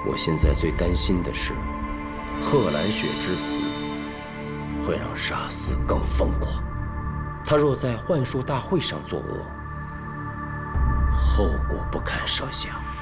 我现在最担心的是，贺兰雪之死会让杀死更疯狂。他若在幻术大会上作恶，后果不堪设想。